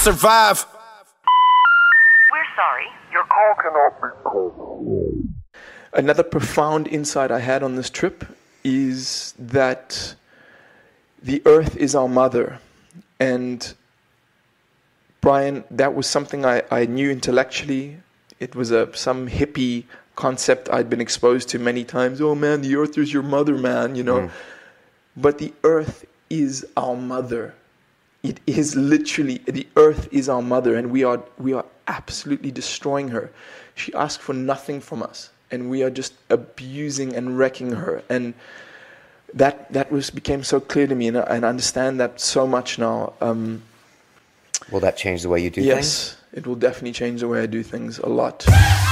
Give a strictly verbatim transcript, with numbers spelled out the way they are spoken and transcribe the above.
survive. We're sorry. Your call cannot be called. Another profound insight I had on this trip is that the earth is our mother. And Brian, that was something I, I knew intellectually. It was a some hippie concept I'd been exposed to many times. Oh man, the earth is your mother, man, you know. Mm. But the earth is our mother. It is literally, the earth is our mother, and we are we are absolutely destroying her. She asked for nothing from us, and we are just abusing and wrecking her. And that that was became so clear to me, and I, and I understand that so much now. Um, Will that change the way you do yes, things? Yes, it will definitely change the way I do things a lot.